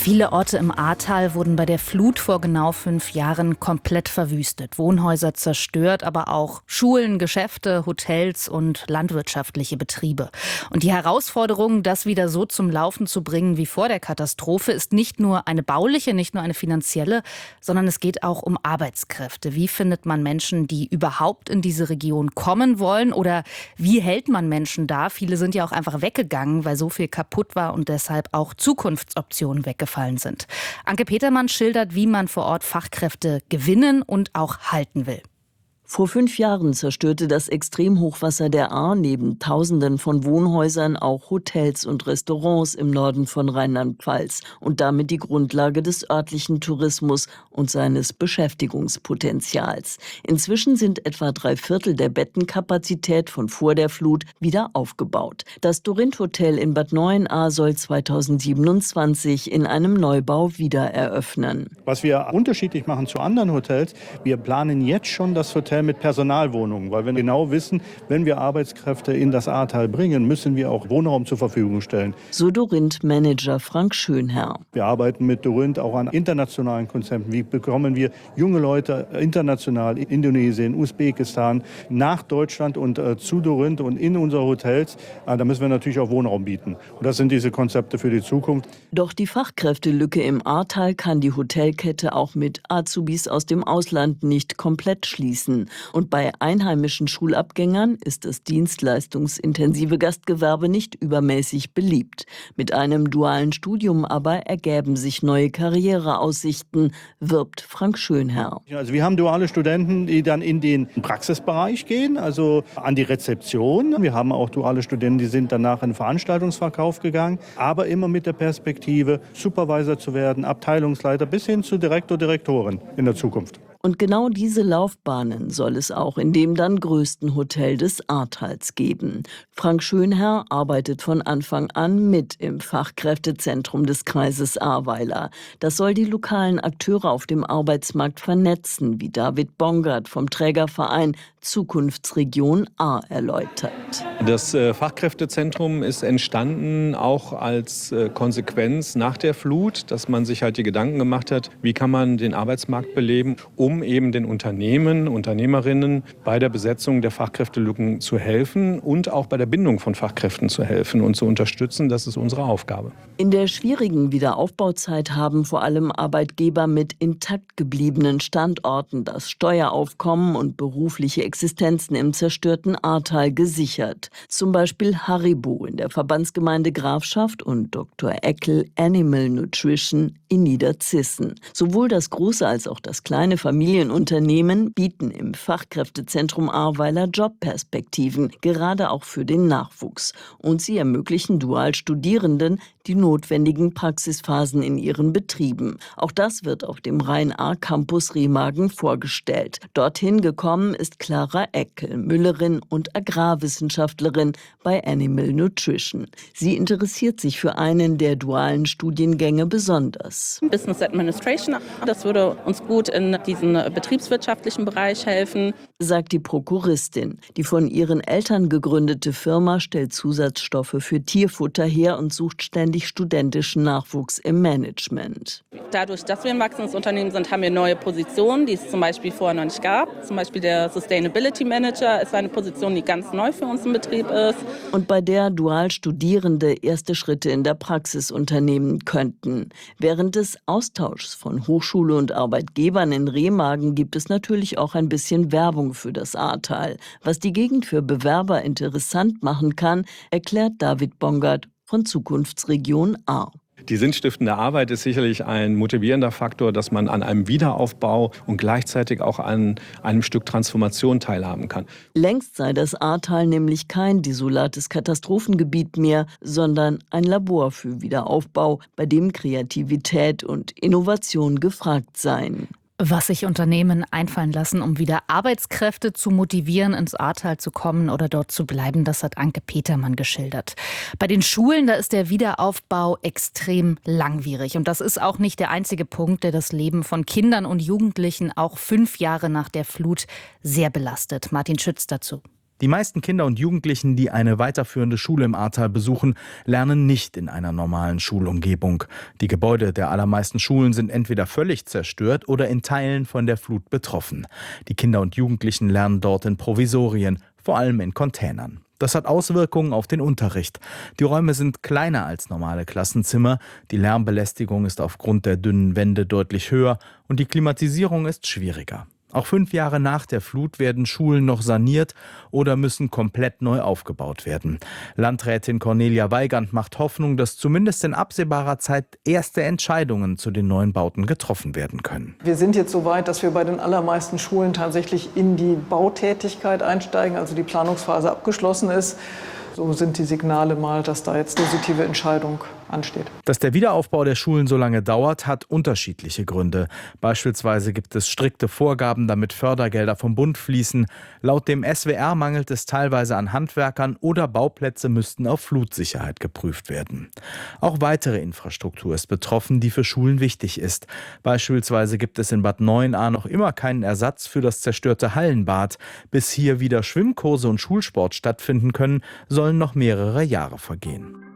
Viele Orte im Ahrtal wurden bei der Flut vor genau 5 Jahren komplett verwüstet. Wohnhäuser zerstört, aber auch Schulen, Geschäfte, Hotels und landwirtschaftliche Betriebe. Und die Herausforderung, das wieder so zum Laufen zu bringen wie vor der Katastrophe, ist nicht nur eine bauliche, nicht nur eine finanzielle, sondern es geht auch um Arbeitskräfte. Wie findet man Menschen, die überhaupt in diese Region kommen wollen? Oder wie hält man Menschen da? Viele sind ja auch einfach weggegangen, weil so viel kaputt war und deshalb auch Zukunftsoptionen weggefallen sind. Anke Petermann schildert, wie man vor Ort Fachkräfte gewinnen und auch halten will. Vor 5 Jahren zerstörte das Extremhochwasser der Ahr neben Tausenden von Wohnhäusern auch Hotels und Restaurants im Norden von Rheinland-Pfalz und damit die Grundlage des örtlichen Tourismus und seines Beschäftigungspotenzials. Inzwischen sind etwa 3/4 der Bettenkapazität von vor der Flut wieder aufgebaut. Das Dorint Hotel in Bad Neuenahr soll 2027 in einem Neubau wieder eröffnen. Was wir unterschiedlich machen zu anderen Hotels, wir planen jetzt schon das Hotel mit Personalwohnungen, weil wir genau wissen, wenn wir Arbeitskräfte in das Ahrtal bringen, müssen wir auch Wohnraum zur Verfügung stellen. So Dorint-Manager Frank Schönherr. Wir arbeiten mit Dorint auch an internationalen Konzepten. Wie bekommen wir junge Leute international, Indonesien, Usbekistan, nach Deutschland und zu Dorint und in unsere Hotels? Da müssen wir natürlich auch Wohnraum bieten. Und das sind diese Konzepte für die Zukunft. Doch die Fachkräftelücke im Ahrtal kann die Hotelkette auch mit Azubis aus dem Ausland nicht komplett schließen. Und bei einheimischen Schulabgängern ist das dienstleistungsintensive Gastgewerbe nicht übermäßig beliebt. Mit einem dualen Studium aber ergäben sich neue Karriereaussichten, wirbt Frank Schönherr. Also wir haben duale Studenten, die dann in den Praxisbereich gehen, also an die Rezeption. Wir haben auch duale Studenten, die sind danach in den Veranstaltungsverkauf gegangen, aber immer mit der Perspektive, Supervisor zu werden, Abteilungsleiter bis hin zu Direktor, Direktorin in der Zukunft. Und genau diese Laufbahnen soll es auch in dem dann größten Hotel des Ahrtals geben. Frank Schönherr arbeitet von Anfang an mit im Fachkräftezentrum des Kreises Ahrweiler. Das soll die lokalen Akteure auf dem Arbeitsmarkt vernetzen, wie David Bongard vom Trägerverein Zukunftsregion Ahr erläutert. Das Fachkräftezentrum ist entstanden auch als Konsequenz nach der Flut, dass man sich halt die Gedanken gemacht hat, wie kann man den Arbeitsmarkt beleben, um eben den Unternehmen, Unternehmerinnen bei der Besetzung der Fachkräftelücken zu helfen und auch bei der Bindung von Fachkräften zu helfen und zu unterstützen. Das ist unsere Aufgabe. In der schwierigen Wiederaufbauzeit haben vor allem Arbeitgeber mit intakt gebliebenen Standorten das Steueraufkommen und berufliche Existenzen im zerstörten Ahrtal gesichert. Zum Beispiel Haribo in der Verbandsgemeinde Grafschaft und Dr. Eckel Animal Nutrition in Niederzissen. Sowohl das große als auch das kleine Familienunternehmen bieten im Fachkräftezentrum Ahrweiler Jobperspektiven, gerade auch für den Nachwuchs. Und sie ermöglichen Dualstudierenden die notwendigen Praxisphasen in ihren Betrieben. Auch das wird auf dem Rhein-Ahr-Campus Remagen vorgestellt. Dorthin gekommen ist Clara Eckel, Müllerin und Agrarwissenschaftlerin bei Animal Nutrition. Sie interessiert sich für einen der dualen Studiengänge besonders. Business Administration, das würde uns gut in diesen betriebswirtschaftlichen Bereich helfen, sagt die Prokuristin. Die von ihren Eltern gegründete Firma stellt Zusatzstoffe für Tierfutter her und sucht ständig studentischen Nachwuchs im Management. Dadurch, dass wir ein wachsendes Unternehmen sind, haben wir neue Positionen, die es zum Beispiel vorher noch nicht gab. Zum Beispiel der Sustainability Manager ist eine Position, die ganz neu für uns im Betrieb ist. Und bei der Dualstudierende erste Schritte in der Praxis unternehmen könnten. Während des Austauschs von Hochschule und Arbeitgebern in Remagen gibt es natürlich auch ein bisschen Werbung für das Ahrtal. Was die Gegend für Bewerber interessant machen kann, erklärt David Bongard von Zukunftsregion Ahr. Die sinnstiftende Arbeit ist sicherlich ein motivierender Faktor, dass man an einem Wiederaufbau und gleichzeitig auch an einem Stück Transformation teilhaben kann. Längst sei das Ahrtal nämlich kein desolates Katastrophengebiet mehr, sondern ein Labor für Wiederaufbau, bei dem Kreativität und Innovation gefragt seien. Was sich Unternehmen einfallen lassen, um wieder Arbeitskräfte zu motivieren, ins Ahrtal zu kommen oder dort zu bleiben, das hat Anke Petermann geschildert. Bei den Schulen, da ist der Wiederaufbau extrem langwierig. Und das ist auch nicht der einzige Punkt, der das Leben von Kindern und Jugendlichen auch 5 Jahre nach der Flut sehr belastet. Martin Schütz dazu. Die meisten Kinder und Jugendlichen, die eine weiterführende Schule im Ahrtal besuchen, lernen nicht in einer normalen Schulumgebung. Die Gebäude der allermeisten Schulen sind entweder völlig zerstört oder in Teilen von der Flut betroffen. Die Kinder und Jugendlichen lernen dort in Provisorien, vor allem in Containern. Das hat Auswirkungen auf den Unterricht. Die Räume sind kleiner als normale Klassenzimmer, die Lärmbelästigung ist aufgrund der dünnen Wände deutlich höher und die Klimatisierung ist schwieriger. Auch 5 Jahre nach der Flut werden Schulen noch saniert oder müssen komplett neu aufgebaut werden. Landrätin Cornelia Weigand macht Hoffnung, dass zumindest in absehbarer Zeit erste Entscheidungen zu den neuen Bauten getroffen werden können. Wir sind jetzt so weit, dass wir bei den allermeisten Schulen tatsächlich in die Bautätigkeit einsteigen, also die Planungsphase abgeschlossen ist. So sind die Signale mal, dass da jetzt positive Entscheidung ansteht. Dass der Wiederaufbau der Schulen so lange dauert, hat unterschiedliche Gründe. Beispielsweise gibt es strikte Vorgaben, damit Fördergelder vom Bund fließen. Laut dem SWR mangelt es teilweise an Handwerkern oder Bauplätze müssten auf Flutsicherheit geprüft werden. Auch weitere Infrastruktur ist betroffen, die für Schulen wichtig ist. Beispielsweise gibt es in Bad Neuenahr noch immer keinen Ersatz für das zerstörte Hallenbad. Bis hier wieder Schwimmkurse und Schulsport stattfinden können, sollen noch mehrere Jahre vergehen.